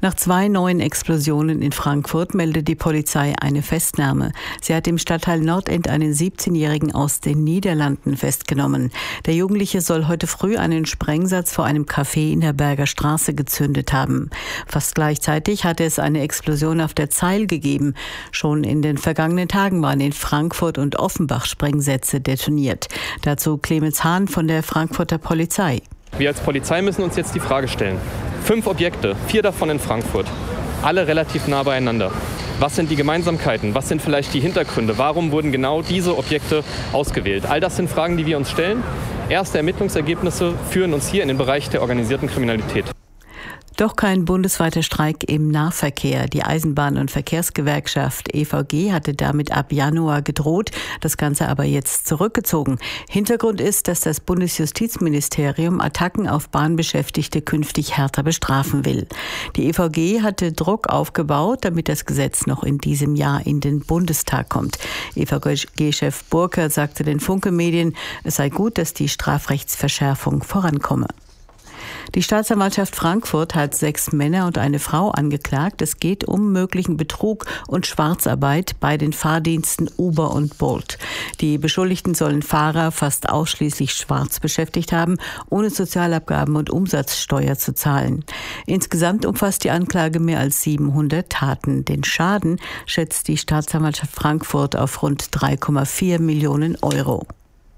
Nach 2 neuen Explosionen in Frankfurt meldet die Polizei eine Festnahme. Sie hat im Stadtteil Nordend einen 17-Jährigen aus den Niederlanden festgenommen. Der Jugendliche soll heute früh einen Sprengsatz vor einem Café in der Berger Straße gezündet haben. Fast gleichzeitig hatte es eine Explosion auf der Zeil gegeben. Schon in den vergangenen Tagen waren in Frankfurt und Offenbach Sprengsätze detoniert. Dazu Clemens Hahn von der Frankfurter Polizei. Wir als Polizei müssen uns jetzt die Frage stellen. 5 Objekte, 4 davon in Frankfurt, alle relativ nah beieinander. Was sind die Gemeinsamkeiten? Was sind vielleicht die Hintergründe? Warum wurden genau diese Objekte ausgewählt? All das sind Fragen, die wir uns stellen. Erste Ermittlungsergebnisse führen uns hier in den Bereich der organisierten Kriminalität. Doch kein bundesweiter Streik im Nahverkehr. Die Eisenbahn- und Verkehrsgewerkschaft EVG hatte damit ab Januar gedroht, das Ganze aber jetzt zurückgezogen. Hintergrund ist, dass das Bundesjustizministerium Attacken auf Bahnbeschäftigte künftig härter bestrafen will. Die EVG hatte Druck aufgebaut, damit das Gesetz noch in diesem Jahr in den Bundestag kommt. EVG-Chef Burkert sagte den Funke-Medien, es sei gut, dass die Strafrechtsverschärfung vorankomme. Die Staatsanwaltschaft Frankfurt hat 6 Männer und eine Frau angeklagt. Es geht um möglichen Betrug und Schwarzarbeit bei den Fahrdiensten Uber und Bolt. Die Beschuldigten sollen Fahrer fast ausschließlich schwarz beschäftigt haben, ohne Sozialabgaben und Umsatzsteuer zu zahlen. Insgesamt umfasst die Anklage mehr als 700 Taten. Den Schaden schätzt die Staatsanwaltschaft Frankfurt auf rund 3,4 Millionen Euro.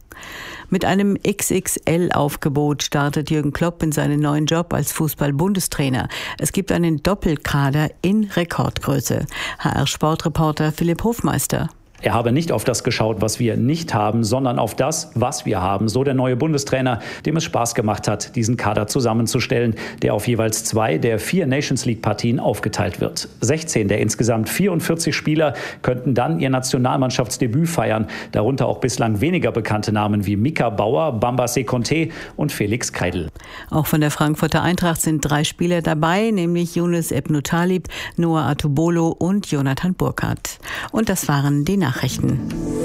Mit einem XXL-Aufgebot startet Jürgen Klopp in seinen neuen Job als Fußball-Bundestrainer. Es gibt einen Doppelkader in Rekordgröße. HR-Sportreporter Philipp Hofmeister. Er habe nicht auf das geschaut, was wir nicht haben, sondern auf das, was wir haben. So der neue Bundestrainer, dem es Spaß gemacht hat, diesen Kader zusammenzustellen, der auf jeweils 2 der 4 Nations-League-Partien aufgeteilt wird. 16 der insgesamt 44 Spieler könnten dann ihr Nationalmannschaftsdebüt feiern. Darunter auch bislang weniger bekannte Namen wie Mika Bauer, Bamba Sekonte und Felix Kreidl. Auch von der Frankfurter Eintracht sind 3 Spieler dabei, nämlich Yunus Ebnu Talib, Noah Atubolo und Jonathan Burkhardt. Und das waren die Nachrichten.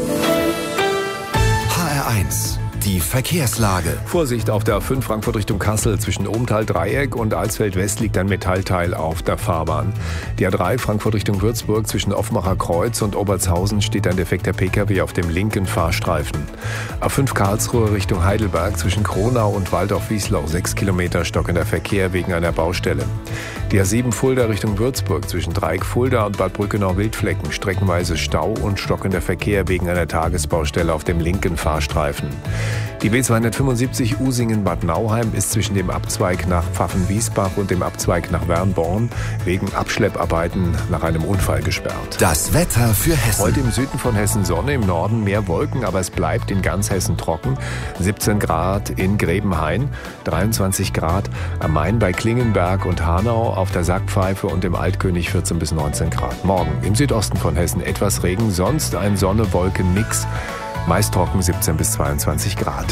HR1, die Verkehrslage. Vorsicht auf der A5 Frankfurt Richtung Kassel. Zwischen Obenthal-Dreieck und Alsfeld West liegt ein Metallteil auf der Fahrbahn. Die A3 Frankfurt Richtung Würzburg zwischen Offenbacher Kreuz und Obertshausen steht ein defekter Pkw auf dem linken Fahrstreifen. A5 Karlsruhe Richtung Heidelberg zwischen Kronau und Waldorf-Wiesloch 6 Kilometer stockender Verkehr wegen einer Baustelle. Die A7 Fulda Richtung Würzburg zwischen Dreieck Fulda und Bad Brückenau-Wildflecken streckenweise Stau und stockender Verkehr wegen einer Tagesbaustelle auf dem linken Fahrstreifen. Die B275 Usingen-Bad Nauheim ist zwischen dem Abzweig nach Pfaffen-Wiesbach und dem Abzweig nach Wernborn wegen Abschlepparbeiten nach einem Unfall gesperrt. Das Wetter für Hessen. Heute im Süden von Hessen Sonne, im Norden mehr Wolken, aber es bleibt in ganz Hessen trocken. 17 Grad in Grebenhain, 23 Grad am Main bei Klingenberg und Hanau, auf der Sackpfeife und im Altkönig 14 bis 19 Grad. Morgen im Südosten von Hessen etwas Regen, sonst ein Sonne-Wolken-Mix. Meist trocken 17 bis 22 Grad.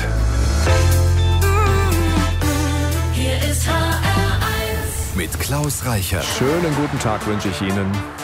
Hier ist HR1 mit Klaus Reichert. Schönen guten Tag wünsche ich Ihnen.